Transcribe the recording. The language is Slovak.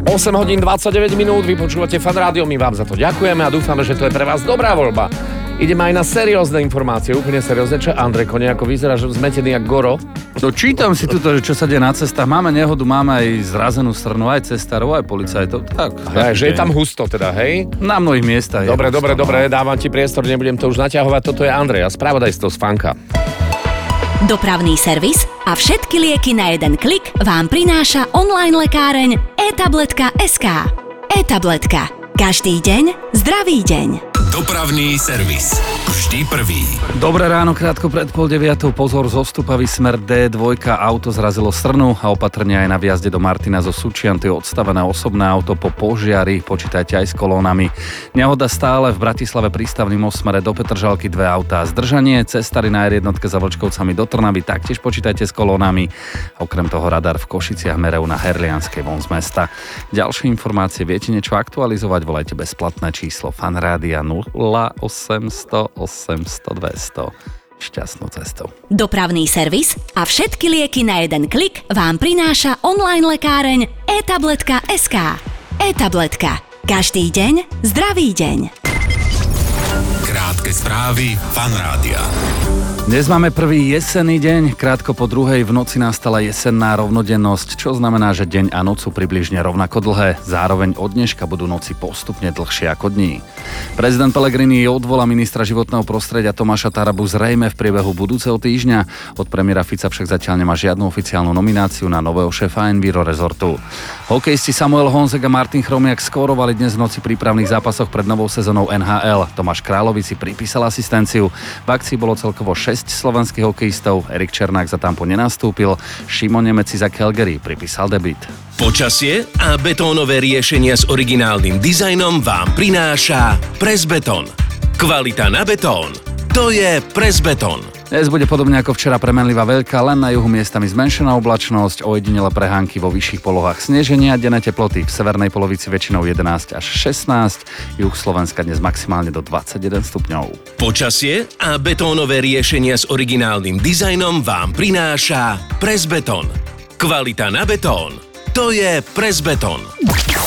8 hodín 29 minút, vy počúvate Fan Rádio, my vám za to ďakujeme a dúfame, že to je pre vás dobrá voľba. Ideme aj na seriózne informácie, úplne seriózne. Čo, Andrej Kone, ako vyzerá, že zmetený jak Goro? No čítam si tuto, čo sa deje na cestách. Máme nehodu, máme aj zrazenú stranu, aj cestárov, aj policajtov. Tak, že je tam husto teda, hej? Na mnohých miestach. Dobre, dávam ti priestor, nebudem to už naťahovať. Toto je Andrej a spravodajstvo z Fanka. Dopravný servis a všetky lieky na jeden klik vám prináša online lekáreň e-tabletka.sk. E-tabletka. Každý deň zdravý deň. Dopravný servis. Vždy prvý. Dobré ráno, krátko pred 8:30. Pozor, zostupavý smer D2, auto zrazilo strnu a opatrne aj na viazde do Martina zo Sučianty odstavené osobné auto po požiari, počítajte aj s kolónami. Nehoda stále v Bratislave prístavným osmere do Petržalky 2 autá. Zdržanie cestári na R1 za Vlčkovcami do Trnavy, taktiež počítajte s kolónami. Okrem toho radar v Košiciach merejú na Herlianskej von z mesta. Ďalšie informácie, viete niečo aktualizovať, volajte bezplatné číslo Fan Rádia 0800 800 200. Šťastnú cestu. Dopravný servis a všetky lieky na jeden klik vám prináša online lekáreň e-tabletka.sk. E-tabletka. Každý deň zdravý deň. Krátke správy Fan Rádia. Dnes máme prvý jesenný deň, krátko po druhej v noci nastala jesenná rovnodennosť, čo znamená, že deň a noc sú približne rovnako dlhé. Zároveň od dneška budú noci postupne dlhšie ako dní. Prezident Pellegrini odvolá ministra životného prostredia Tomáša Tarabu zrejme v priebehu budúceho týždňa. Od premiéra Fica však zatiaľ nemá žiadnu oficiálnu nomináciu na nového šéfa Enviro rezortu. Hokejisti Samuel Honzek a Martin Chromiak skórovali dnes v noci prípravných zápasoch pred novou sezónou NHL. Tomáš Královič si pripísal asistenciu. V akcii bolo celkovo 6 slovenských hokejistov, Erik Černák za Tampu nenastúpil, Šimon Nemec za Calgary pripísal debut. Počasie a betónové riešenia s originálnym dizajnom vám prináša Presbeton. Kvalita na betón, to je Presbeton. Dnes bude podobne ako včera premenlivá veľká, len na juhu miestami zmenšená oblačnosť, ojedinele prehánky vo vyšších polohách sneženia, denné teploty v severnej polovici väčšinou 11 až 16, juh Slovenska dnes maximálne do 21 stupňov. Počasie a betónové riešenia s originálnym dizajnom vám prináša Presbeton. Kvalita na betón, to je Presbeton.